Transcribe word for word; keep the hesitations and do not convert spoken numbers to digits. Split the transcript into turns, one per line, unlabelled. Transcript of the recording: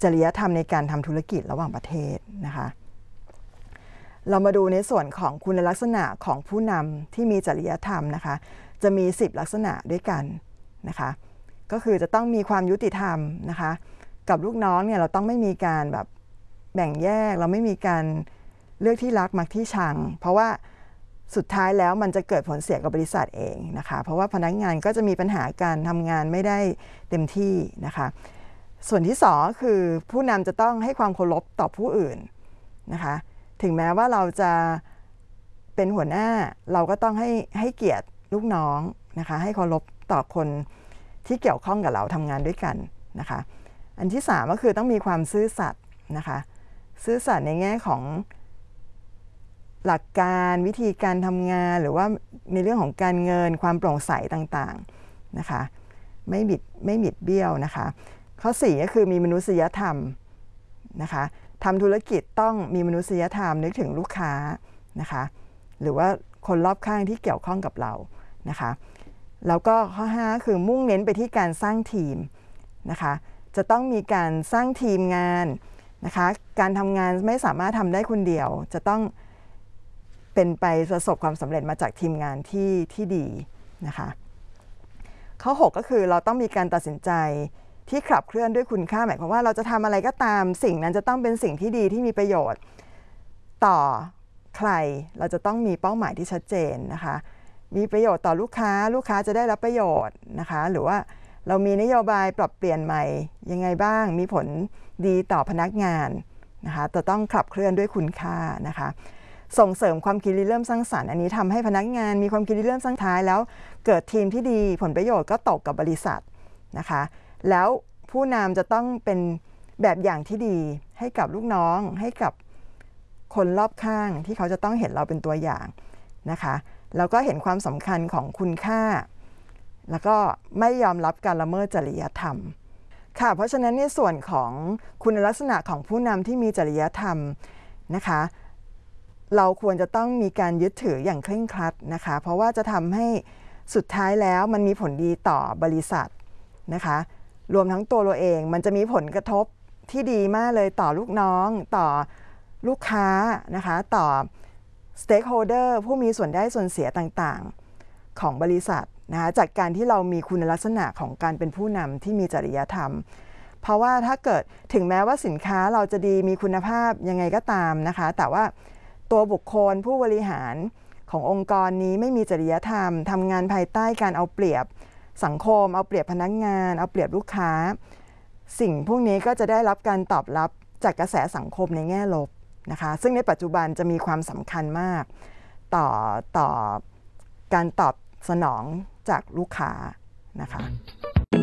จริยธรรมในการทำธุรกิจระหว่างประเทศนะคะเรามาดูในส่วนของคุณลักษณะของผู้นำที่มีจริยธรรมนะคะจะมีสิบลักษณะด้วยกันนะคะก็คือจะต้องมีความยุติธรรมนะคะกับลูกน้องเนี่ยเราต้องไม่มีการแบบแบ่งแยกเราไม่มีการเลือกที่รักมักที่ชังเพราะว่าสุดท้ายแล้วมันจะเกิดผลเสียกับบริษัทเองนะคะเพราะว่าพนักงานก็จะมีปัญหาการทำงานไม่ได้เต็มที่นะคะส่วนที่สองคือผู้นำจะต้องให้ความเคารพต่อผู้อื่นนะคะถึงแม้ว่าเราจะเป็นหัวหน้าเราก็ต้องให้ให้เกียรติลูกน้องนะคะให้เคารพต่อคนที่เกี่ยวข้องกับเราทำงานด้วยกันนะคะอันที่สามก็คือต้องมีความซื่อสัตย์นะคะซื่อสัตย์ในแง่ของหลักการวิธีการทำงานหรือว่าในเรื่องของการเงินความโปร่งใสต่างๆนะคะไม่บิดไม่บิดเบี้ยวนะคะข้อสี่ก็คือมีมนุษยธรรมนะคะทำธุรกิจต้องมีมนุษยธรรมนึกถึงลูกค้านะคะหรือว่าคนรอบข้างที่เกี่ยวข้องกับเรานะคะแล้วก็ข้อห้าคือมุ่งเน้นไปที่การสร้างทีมนะคะจะต้องมีการสร้างทีมงานนะคะการทำงานไม่สามารถทำได้คนเดียวจะต้องเป็นไปประสบความสำเร็จมาจากทีมงานที่ที่ดีนะคะข้อหกก็คือเราต้องมีการตัดสินใจที่ขับเคลื่อนด้วยคุณค่าหมายความว่าเราจะทำอะไรก็ตามสิ่งนั้นจะต้องเป็นสิ่งที่ดีที่มีประโยชน์ต่อใครเราจะต้องมีเป้าหมายที่ชัดเจนนะคะมีประโยชน์ต่อลูกค้าลูกค้าจะได้รับประโยชน์นะคะหรือว่าเรามีนโยบายปรับเปลี่ยนใหม่ยังไงบ้างมีผลดีต่อพนักงานนะคะจะต้องขับเคลื่อนด้วยคุณค่านะคะส่งเสริมความคิดริเริ่มสร้างสรรค์อันนี้ทำให้พนักงานมีความคิดริเริ่มสร้างท้ายแล้วเกิดทีมที่ดีผลประโยชน์ก็ตกกับบริษัทนะคะแล้วผู้นำจะต้องเป็นแบบอย่างที่ดีให้กับลูกน้องให้กับคนรอบข้างที่เขาจะต้องเห็นเราเป็นตัวอย่างนะคะแล้วก็เห็นความสำคัญของคุณค่าแล้วก็ไม่ยอมรับการละเมิดจริยธรรมค่ะเพราะฉะนั้นในส่วนของคุณลักษณะของผู้นำที่มีจริยธรรมนะคะเราควรจะต้องมีการยึดถืออย่างเคร่งครัดนะคะเพราะว่าจะทำให้สุดท้ายแล้วมันมีผลดีต่อบริษัทนะคะรวมทั้งตัวเราเองมันจะมีผลกระทบที่ดีมากเลยต่อลูกน้องต่อลูกค้านะคะต่อ stakeholder ผู้มีส่วนได้ส่วนเสียต่างๆของบริษัทนะคะจากการที่เรามีคุณลักษณะของการเป็นผู้นำที่มีจริยธรรมเพราะว่าถ้าเกิดถึงแม้ว่าสินค้าเราจะดีมีคุณภาพยังไงก็ตามนะคะแต่ว่าตัวบุคคลผู้บริหารขององค์กรนี้ไม่มีจริยธรรมทำงานภายใต้การเอาเปรียบสังคมเอาเปรียบพนักงานเอาเปรียบลูกค้าสิ่งพวกนี้ก็จะได้รับการตอบรับจากกระแสสังคมในแง่ลบนะคะซึ่งในปัจจุบันจะมีความสำคัญมากต่อต่อการตอบสนองจากลูกค้านะคะ